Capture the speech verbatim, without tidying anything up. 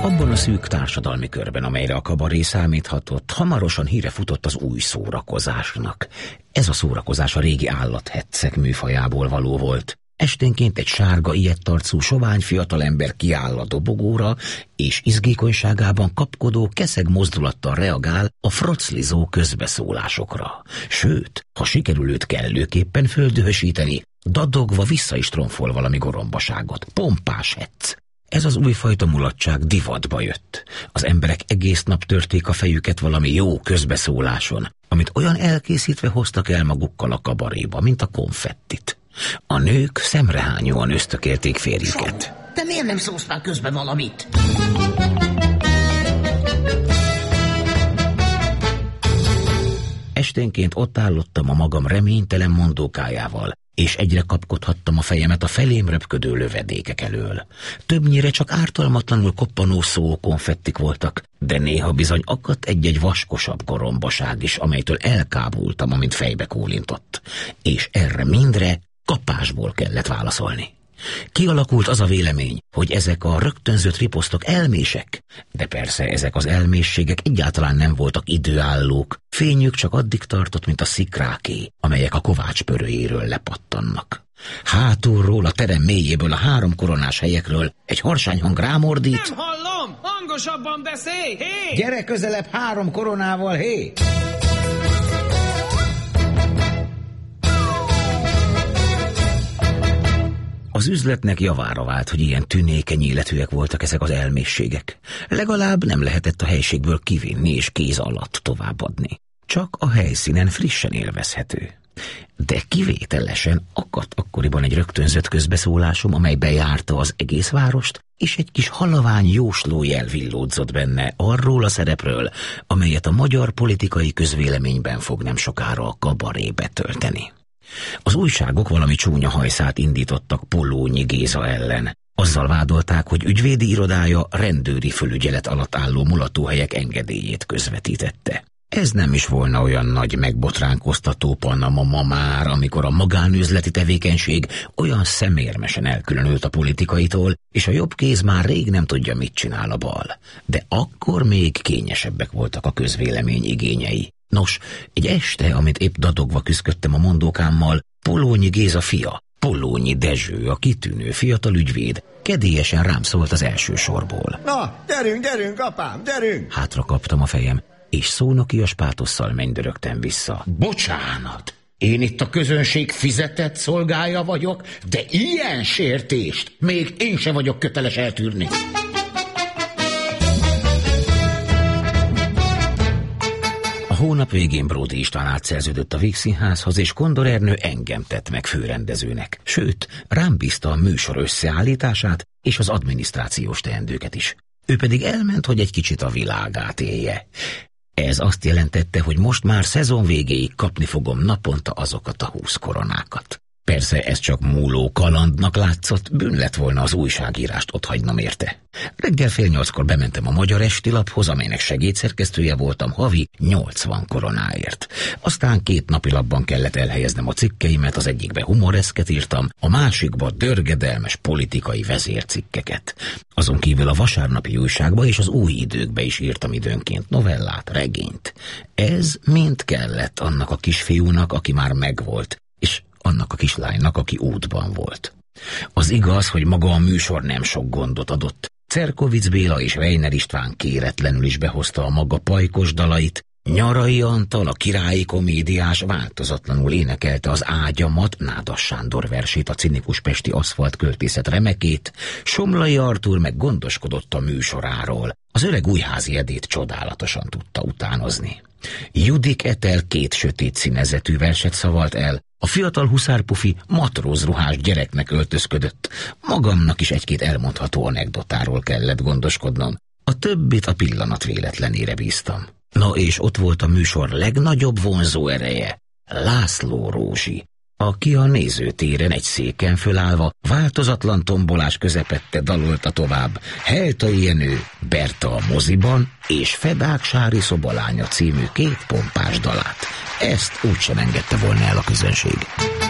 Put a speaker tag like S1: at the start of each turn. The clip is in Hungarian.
S1: Abban a szűk társadalmi körben, amelyre a kabaré számíthatott, hamarosan híre futott az új szórakozásnak. Ez a szórakozás a régi állathetszek műfajából való volt. Esténként egy sárga, ijedtarcú, sovány fiatalember kiáll a dobogóra, és izgékonyságában kapkodó, keszeg mozdulattal reagál a froclizó közbeszólásokra. Sőt, ha sikerül őt kellőképpen földühösíteni, dadogva vissza is tromfol valami gorombaságot. Pompás hetsz. Ez az újfajta mulatság divatba jött. Az emberek egész nap törték a fejüket valami jó közbeszóláson, amit olyan elkészítve hoztak el magukkal a kabaréba, mint a konfettit. A nők szemrehányóan ösztökélték férjüket.
S2: Samu, te miért nem szólsz már közben valamit?
S1: Esténként ott állottam a magam reménytelen mondókájával, és egyre kapkodhattam a fejemet a felém röpködő lövedékek elől. Többnyire csak ártalmatlanul koppanó szó konfettik voltak, de néha bizony akadt egy-egy vaskosabb gorombaság is, amelytől elkábultam, amint fejbe kólintott. És erre mindre kapásból kellett válaszolni. Kialakult az a vélemény, hogy ezek a rögtönzött riposztok elmések, de persze ezek az elmészségek egyáltalán nem voltak időállók, fényük csak addig tartott, mint a szikráké, amelyek a kovács pörőjéről lepattannak. Hátulról, a terem mélyéből, a három koronás helyekről egy harsányhang rámordít.
S3: Nem hallom! Hangosabban beszélj! Hé!
S1: Gyere közelebb három koronával, hé! Az üzletnek javára vált, hogy ilyen tünékeny életűek voltak ezek az elmészségek. Legalább nem lehetett a helységből kivinni és kéz alatt továbbadni. Csak a helyszínen frissen élvezhető. De kivételesen akadt akkoriban egy rögtönzött közbeszólásom, amely bejárta az egész várost, és egy kis halavány jóslójel villódzott benne arról a szerepről, amelyet a magyar politikai közvéleményben fog nem sokára a kabaré betölteni. Az újságok valami csúnya hajszát indítottak Pollónyi Géza ellen. Azzal vádolták, hogy ügyvédi irodája rendőri fölügyelet alatt álló mulatóhelyek engedélyét közvetítette. Ez nem is volna olyan nagy megbotránkoztató panama ma már, amikor a magánüzleti tevékenység olyan szemérmesen elkülönült a politikaitól, és a jobb kéz már rég nem tudja, mit csinál a bal. De akkor még kényesebbek voltak a közvélemény igényei. Nos, egy este, amit épp dadogva küszködtem a mondókámmal, Pollónyi Géza fia, Pollónyi Dezső, a kitűnő fiatal ügyvéd, kedélyesen rám szólt az első sorból.
S4: Na, gyerünk, gyerünk, apám, gyerünk!
S1: Hátra kaptam a fejem, és szónokias pátosszal mennydörögtem vissza. Bocsánat! Én itt a közönség fizetett szolgája vagyok, de ilyen sértést még én sem vagyok köteles eltűrni. A hónap végén Bródi István átszerződött a Vígszínházhoz, és Kondor Ernő engem tett meg főrendezőnek. Sőt, rám bízta a műsor összeállítását és az adminisztrációs teendőket is. Ő pedig elment, hogy egy kicsit a világát élje. Ez azt jelentette, hogy most már szezon végéig kapni fogom naponta azokat a húsz koronákat. Persze ez csak múló kalandnak látszott, bűn lett volna az újságírást otthagynom érte. Reggel fél nyolckor bementem a Magyar Esti Laphoz, amelynek segédszerkesztője voltam havi nyolcvan koronáért. Aztán két napilapban kellett elhelyeznem a cikkeimet, az egyikbe humoreszket írtam, a másikba dörgedelmes politikai vezércikkeket. Azon kívül a Vasárnapi Újságba és az Új Időkbe is írtam időnként novellát, regényt. Ez mind kellett annak a kisfiúnak, aki már megvolt, és annak a kislánynak, aki útban volt. Az igaz, hogy maga a műsor nem sok gondot adott. Cerkovics Béla és Weiner István kéretlenül is behozta a maga pajkos dalait, Nyarai Antal, a királyi komédiás változatlanul énekelte az Ágyamat, Nádas Sándor versét, a cinikus pesti aszfalt költészet remekét, Somlai Artúr meg gondoskodott a műsoráról. Az öreg Újházi Edét csodálatosan tudta utánozni. Judik Etel két sötét színezetű verset szavalt el, a fiatal huszárpufi matrózruhás gyereknek öltözködött. Magamnak is egy-két elmondható anekdotáról kellett gondoskodnom. A többit a pillanat véletlenére bíztam. Na és ott volt a műsor legnagyobb vonzó ereje, László Rózsi, aki a nézőtéren egy széken fölállva változatlan tombolás közepette dalolta tovább Heltai Jenő, Berta a moziban és Fedák Sári szobalánya című két pompás dalát. Ezt úgysem engedte volna el a közönség.